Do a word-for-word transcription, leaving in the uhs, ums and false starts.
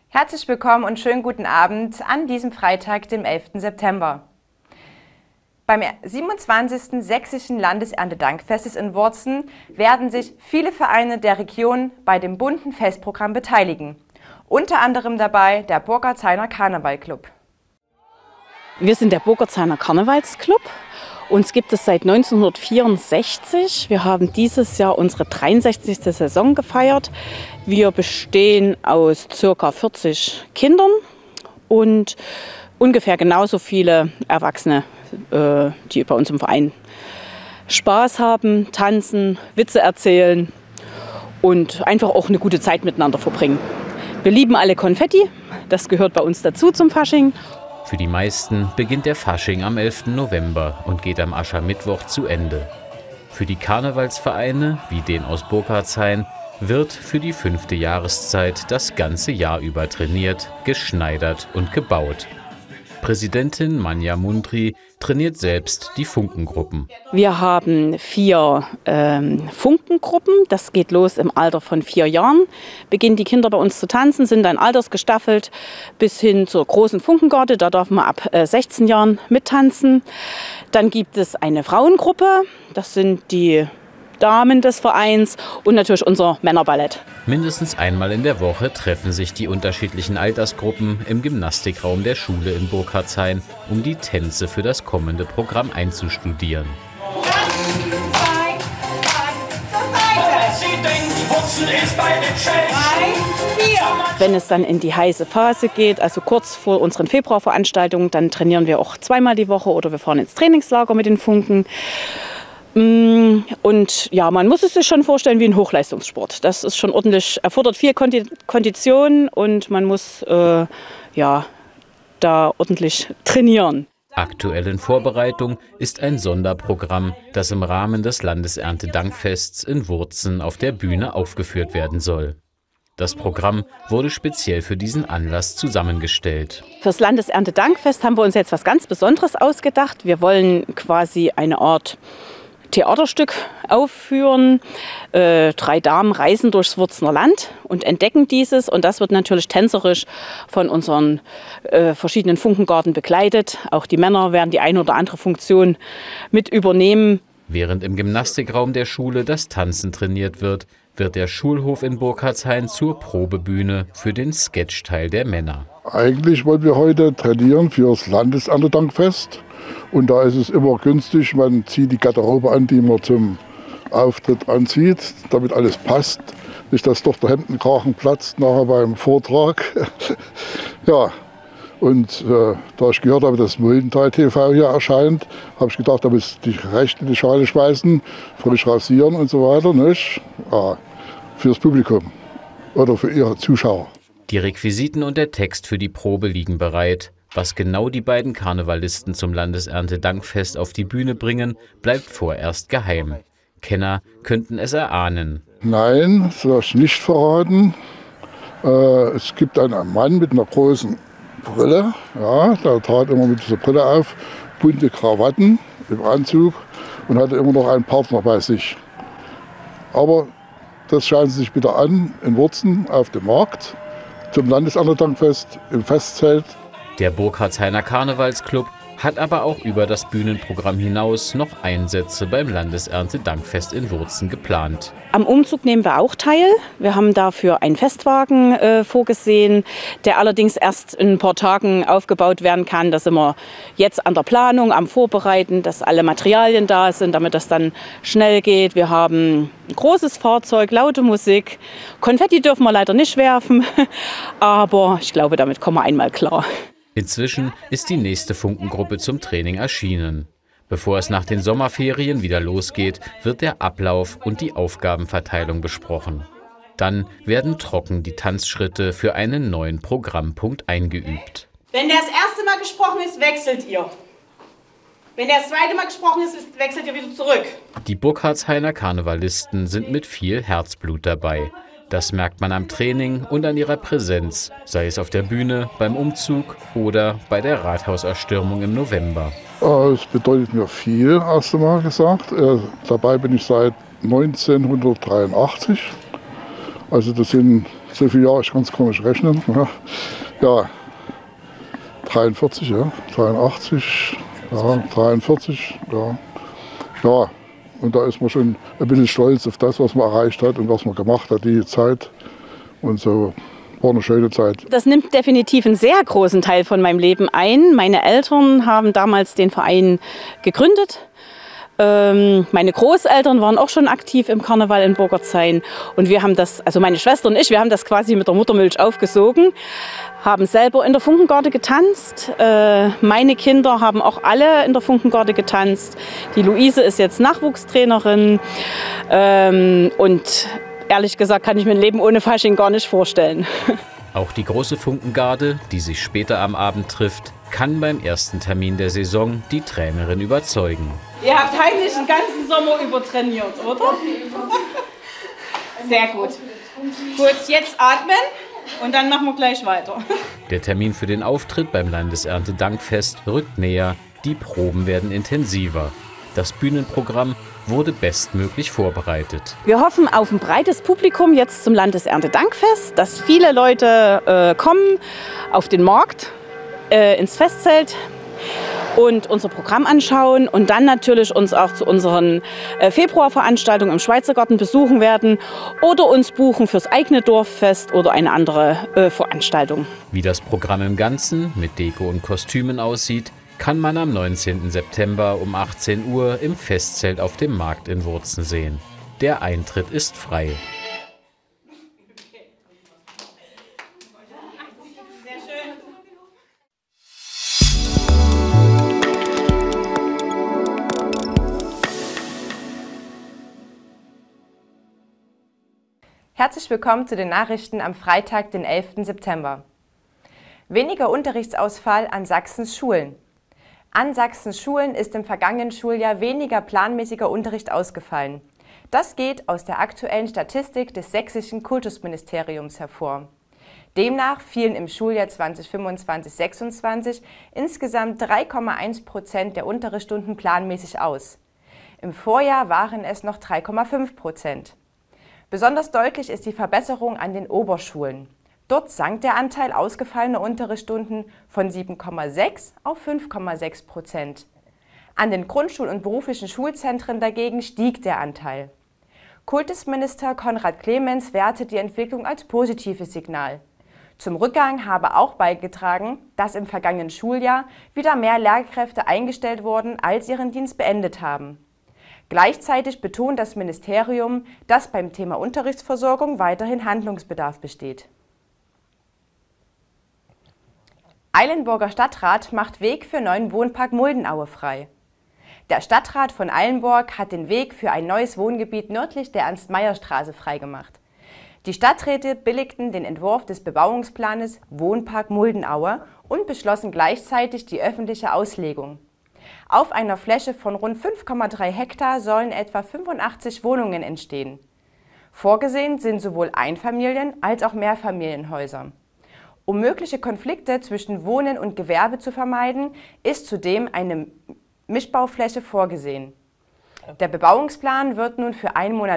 Herzlich willkommen und schönen guten Abend an diesem Freitag, dem elften September. Beim siebenundzwanzigsten Sächsischen Landeserntedankfestes in Wurzen werden sich viele Vereine der Region bei dem bunten Festprogramm beteiligen. Unter anderem dabei der Burkhardshainer Karnevalclub. Wir sind der Burkhardshainer Karnevalsclub. Uns gibt es seit neunzehnhundertvierundsechzig. Wir haben dieses Jahr unsere dreiundsechzigste Saison gefeiert. Wir bestehen aus ca. vierzig Kindern und ungefähr genauso viele Erwachsene, äh, die bei uns im Verein Spaß haben, tanzen, Witze erzählen und einfach auch eine gute Zeit miteinander verbringen. Wir lieben alle Konfetti, das gehört bei uns dazu zum Fasching. Für die meisten beginnt der Fasching am elften November und geht am Aschermittwoch zu Ende. Für die Karnevalsvereine, wie den aus Burkhardshain, wird für die fünfte Jahreszeit das ganze Jahr über trainiert, geschneidert und gebaut. Präsidentin Manja Mundry trainiert selbst die Funkengruppen. Wir haben vier ähm, Funkengruppen. Das geht los im Alter von vier Jahren. Beginnen die Kinder bei uns zu tanzen, sind dann altersgestaffelt bis hin zur großen Funkengarde. Da darf man ab äh, sechzehn Jahren mittanzen. Dann gibt es eine Frauengruppe. Das sind die Damen des Vereins und natürlich unser Männerballett. Mindestens einmal in der Woche treffen sich die unterschiedlichen Altersgruppen im Gymnastikraum der Schule in Burkhardshain, um die Tänze für das kommende Programm einzustudieren. Wenn es dann in die heiße Phase geht, also kurz vor unseren Februarveranstaltungen, dann trainieren wir auch zweimal die Woche oder wir fahren ins Trainingslager mit den Funken. Und ja, man muss es sich schon vorstellen wie ein Hochleistungssport. Das ist schon ordentlich, erfordert viel Kondition und man muss äh, ja, da ordentlich trainieren. Aktuell in Vorbereitung ist ein Sonderprogramm, das im Rahmen des Landeserntedankfests in Wurzen auf der Bühne aufgeführt werden soll. Das Programm wurde speziell für diesen Anlass zusammengestellt. Fürs Landeserntedankfest haben wir uns jetzt was ganz Besonderes ausgedacht. Wir wollen quasi eine Art Theaterstück aufführen. Äh, drei Damen reisen durchs Wurzener Land und entdecken dieses. Und das wird natürlich tänzerisch von unseren äh, verschiedenen Funkengarten begleitet. Auch die Männer werden die eine oder andere Funktion mit übernehmen. Während im Gymnastikraum der Schule das Tanzen trainiert wird, wird der Schulhof in Burkhardshain zur Probebühne für den Sketchteil der Männer. Eigentlich wollen wir heute trainieren für das Landeserntedankfest. Und da ist es immer günstig, man zieht die Garderobe an, die man zum Auftritt anzieht, damit alles passt. Nicht, dass doch der Hemdenkragen platzt nachher beim Vortrag. Ja, und äh, da ich gehört habe, dass Muldental T V hier erscheint, habe ich gedacht, da muss ich die Rechte in die Schale schmeißen, frisch rasieren und so weiter. Nicht? Ja, fürs Publikum oder für ihre Zuschauer. Die Requisiten und der Text für die Probe liegen bereit. Was genau die beiden Karnevalisten zum Landeserntedankfest auf die Bühne bringen, bleibt vorerst geheim. Kenner könnten es erahnen. Nein, das soll ich nicht verraten. Äh, es gibt einen Mann mit einer großen Brille. Ja, der trat immer mit dieser Brille auf, bunte Krawatten im Anzug und hatte immer noch einen Partner bei sich. Aber das schauen Sie sich bitte an in Wurzen auf dem Markt zum Landeserntedankfest im Festzelt. Der Burkhardshainer Karnevalsclub hat aber auch über das Bühnenprogramm hinaus noch Einsätze beim Landeserntedankfest in Wurzen geplant. Am Umzug nehmen wir auch teil. Wir haben dafür einen Festwagen äh, vorgesehen, der allerdings erst in ein paar Tagen aufgebaut werden kann. Da sind wir jetzt an der Planung, am Vorbereiten, dass alle Materialien da sind, damit das dann schnell geht. Wir haben ein großes Fahrzeug, laute Musik. Konfetti dürfen wir leider nicht werfen, aber ich glaube, damit kommen wir einmal klar. Inzwischen ist die nächste Funkengruppe zum Training erschienen. Bevor es nach den Sommerferien wieder losgeht, wird der Ablauf und die Aufgabenverteilung besprochen. Dann werden trocken die Tanzschritte für einen neuen Programmpunkt eingeübt. Wenn der das erste Mal gesprochen ist, wechselt ihr. Wenn der das zweite Mal gesprochen ist, wechselt ihr wieder zurück. Die Burkhardshainer Karnevalisten sind mit viel Herzblut dabei. Das merkt man am Training und an ihrer Präsenz, sei es auf der Bühne, beim Umzug oder bei der Rathauserstürmung im November. Es bedeutet mir viel, erst einmal gesagt. Dabei bin ich seit neunzehnhundertdreiundachtzig. Also das sind so viele Jahre, ich kann es gar nicht rechnen. Ja, ja dreiundvierzig, ja, dreiundachtzig, ja, dreiundvierzig, ja. Ja, und da ist man schon ein bisschen stolz auf das, was man erreicht hat und was man gemacht hat, die Zeit. Und so war eine schöne Zeit. Das nimmt definitiv einen sehr großen Teil von meinem Leben ein. Meine Eltern haben damals den Verein gegründet. Meine Großeltern waren auch schon aktiv im Karneval in Burgertzein und wir haben das, also meine Schwester und ich, wir haben das quasi mit der Muttermilch aufgesogen, haben selber in der Funkengarde getanzt. Meine Kinder haben auch alle in der Funkengarde getanzt. Die Luise ist jetzt Nachwuchstrainerin und ehrlich gesagt kann ich mir ein Leben ohne Fasching gar nicht vorstellen. Auch die große Funkengarde, die sich später am Abend trifft, kann beim ersten Termin der Saison die Trainerin überzeugen. Ihr habt heimlich den ganzen Sommer über trainiert, oder? Sehr gut. Gut, jetzt atmen und dann machen wir gleich weiter. Der Termin für den Auftritt beim Landeserntedankfest rückt näher. Die Proben werden intensiver. Das Bühnenprogramm wurde bestmöglich vorbereitet. Wir hoffen auf ein breites Publikum jetzt zum Landeserntedankfest, dass viele Leute äh, kommen auf den Markt, äh, ins Festzelt und unser Programm anschauen und dann natürlich uns auch zu unseren äh, Februarveranstaltungen im Schweizergarten besuchen werden oder uns buchen fürs eigene Dorffest oder eine andere äh, Veranstaltung. Wie das Programm im Ganzen mit Deko und Kostümen aussieht, kann man am neunzehnten September um achtzehn Uhr im Festzelt auf dem Markt in Wurzen sehen. Der Eintritt ist frei. Herzlich willkommen zu den Nachrichten am Freitag, den elften September. Weniger Unterrichtsausfall an Sachsens Schulen. An Sachsens Schulen ist im vergangenen Schuljahr weniger planmäßiger Unterricht ausgefallen. Das geht aus der aktuellen Statistik des sächsischen Kultusministeriums hervor. Demnach fielen im Schuljahr zweitausendfünfundzwanzig sechsundzwanzig insgesamt drei Komma eins Prozent der Unterrichtsstunden planmäßig aus. Im Vorjahr waren es noch drei Komma fünf Prozent. Besonders deutlich ist die Verbesserung an den Oberschulen. Dort sank der Anteil ausgefallener Unterrichtsstunden von sieben Komma sechs auf fünf Komma sechs Prozent. An den Grundschul- und beruflichen Schulzentren dagegen stieg der Anteil. Kultusminister Konrad Clemens wertet die Entwicklung als positives Signal. Zum Rückgang habe auch beigetragen, dass im vergangenen Schuljahr wieder mehr Lehrkräfte eingestellt wurden, als ihren Dienst beendet haben. Gleichzeitig betont das Ministerium, dass beim Thema Unterrichtsversorgung weiterhin Handlungsbedarf besteht. Eilenburger Stadtrat macht Weg für neuen Wohnpark Muldenaue frei. Der Stadtrat von Eilenburg hat den Weg für ein neues Wohngebiet nördlich der Ernst-Meyer-Straße freigemacht. Die Stadträte billigten den Entwurf des Bebauungsplanes Wohnpark Muldenaue und beschlossen gleichzeitig die öffentliche Auslegung. Auf einer Fläche von rund fünf Komma drei Hektar sollen etwa fünfundachtzig Wohnungen entstehen. Vorgesehen sind sowohl Einfamilien- als auch Mehrfamilienhäuser. Um mögliche Konflikte zwischen Wohnen und Gewerbe zu vermeiden, ist zudem eine Mischbaufläche vorgesehen. Der Bebauungsplan wird nun für einen Monat